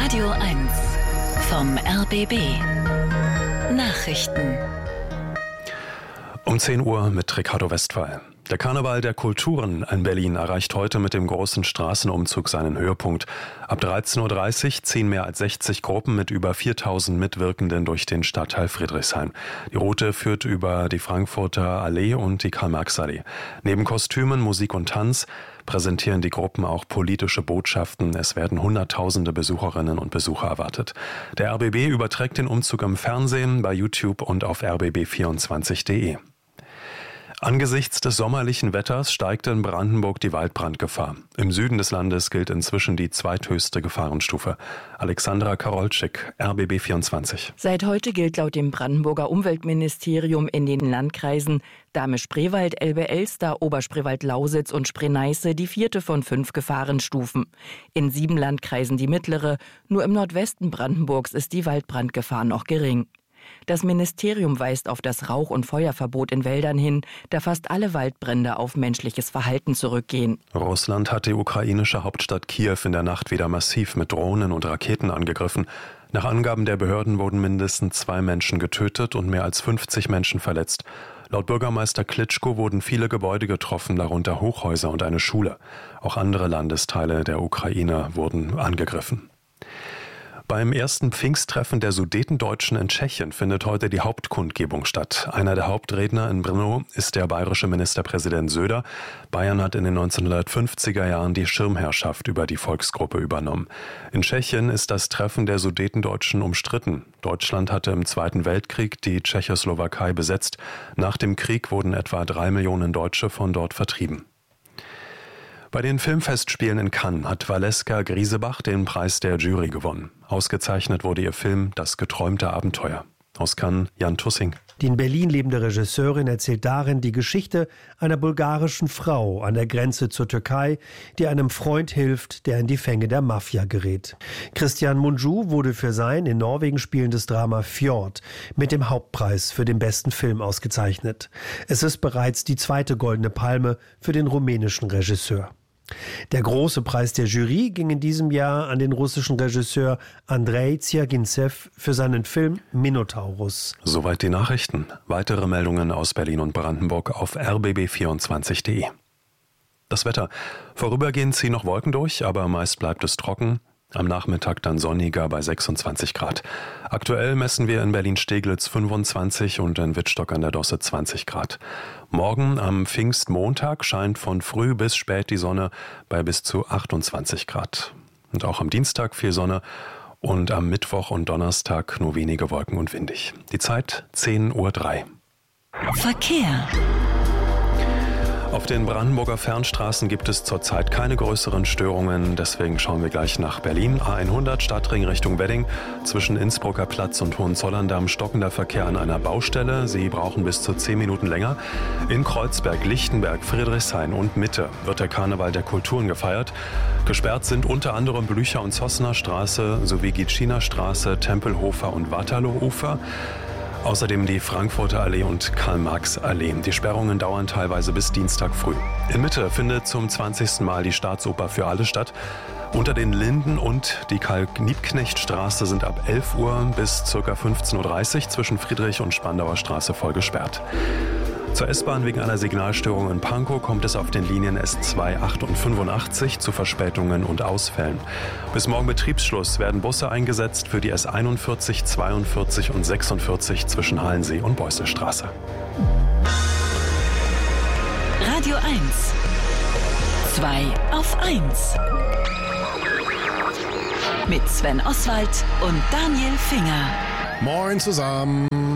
Radio 1 vom RBB Nachrichten. Um 10 Uhr mit Ricardo Westphal. Der Karneval der Kulturen in Berlin erreicht heute mit dem großen Straßenumzug seinen Höhepunkt. Ab 13.30 Uhr ziehen mehr als 60 Gruppen mit über 4.000 Mitwirkenden durch den Stadtteil Friedrichshain. Die Route führt über die Frankfurter Allee und die Karl-Marx-Allee. Neben Kostümen, Musik und Tanz präsentieren die Gruppen auch politische Botschaften. Es werden Hunderttausende Besucherinnen und Besucher erwartet. Der RBB überträgt den Umzug im Fernsehen, bei YouTube und auf rbb24.de. Angesichts des sommerlichen Wetters steigt in Brandenburg die Waldbrandgefahr. Im Süden des Landes gilt inzwischen die zweithöchste Gefahrenstufe. Alexandra Karolczyk, RBB24. Seit heute gilt laut dem Brandenburger Umweltministerium in den Landkreisen Dahme-Spreewald, Elbe-Elster, Oberspreewald-Lausitz und Spree-Neiße die 4. von 5 Gefahrenstufen. In 7 Landkreisen die mittlere, nur im Nordwesten Brandenburgs ist die Waldbrandgefahr noch gering. Das Ministerium weist auf das Rauch- und Feuerverbot in Wäldern hin, da fast alle Waldbrände auf menschliches Verhalten zurückgehen. Russland hat die ukrainische Hauptstadt Kiew in der Nacht wieder massiv mit Drohnen und Raketen angegriffen. Nach Angaben der Behörden wurden mindestens 2 Menschen getötet und mehr als 50 Menschen verletzt. Laut Bürgermeister Klitschko wurden viele Gebäude getroffen, darunter Hochhäuser und eine Schule. Auch andere Landesteile der Ukraine wurden angegriffen. Beim ersten Pfingsttreffen der Sudetendeutschen in Tschechien findet heute die Hauptkundgebung statt. Einer der Hauptredner in Brno ist der bayerische Ministerpräsident Söder. Bayern hat in den 1950er Jahren die Schirmherrschaft über die Volksgruppe übernommen. In Tschechien ist das Treffen der Sudetendeutschen umstritten. Deutschland hatte im Zweiten Weltkrieg die Tschechoslowakei besetzt. Nach dem Krieg wurden etwa 3 Millionen Deutsche von dort vertrieben. Bei den Filmfestspielen in Cannes hat Valeska Griesebach den Preis der Jury gewonnen. Ausgezeichnet wurde ihr Film Das geträumte Abenteuer. Aus Cannes, Jan Tussing. Die in Berlin lebende Regisseurin erzählt darin die Geschichte einer bulgarischen Frau an der Grenze zur Türkei, die einem Freund hilft, der in die Fänge der Mafia gerät. Christian Mungiu wurde für sein in Norwegen spielendes Drama Fjord mit dem Hauptpreis für den besten Film ausgezeichnet. Es ist bereits die 2. Goldene Palme für den rumänischen Regisseur. Der große Preis der Jury ging in diesem Jahr an den russischen Regisseur Andrei Zjagintsev für seinen Film Minotaurus. Soweit die Nachrichten. Weitere Meldungen aus Berlin und Brandenburg auf rbb24.de. Das Wetter. Vorübergehend ziehen noch Wolken durch, aber meist bleibt es trocken. Am Nachmittag dann sonniger bei 26 Grad. Aktuell messen wir in Berlin-Steglitz 25 und in Wittstock an der Dosse 20 Grad. Morgen am Pfingstmontag scheint von früh bis spät die Sonne bei bis zu 28 Grad. Und auch am Dienstag viel Sonne und am Mittwoch und Donnerstag nur wenige Wolken und windig. Die Zeit 10.03 Uhr. Verkehr. Auf den Brandenburger Fernstraßen gibt es zurzeit keine größeren Störungen. Deswegen schauen wir gleich nach Berlin. A100 Stadtring Richtung Wedding. Zwischen Innsbrucker Platz und Hohenzollern-Damm stockender Verkehr an einer Baustelle. Sie brauchen bis zu 10 Minuten länger. In Kreuzberg, Lichtenberg, Friedrichshain und Mitte wird der Karneval der Kulturen gefeiert. Gesperrt sind unter anderem Blücher- und Zossener Straße sowie Gitschiner Straße, Tempelhofer und Waterloo-Ufer. Außerdem die Frankfurter Allee und Karl-Marx-Allee. Die Sperrungen dauern teilweise bis Dienstag früh. In Mitte findet zum 20. Mal die Staatsoper für alle statt. Unter den Linden und die Karl-Liebknecht-Straße sind ab 11 Uhr bis ca. 15.30 Uhr zwischen Friedrich- und Spandauer Straße voll gesperrt. Zur S-Bahn wegen einer Signalstörung in Pankow kommt es auf den Linien S2, 8 und 85 zu Verspätungen und Ausfällen. Bis morgen Betriebsschluss werden Busse eingesetzt für die S41, 42 und 46 zwischen Halensee und Beusselstraße. Radio 1. 2 auf 1. Mit Sven Oswald und Daniel Finger. Moin zusammen.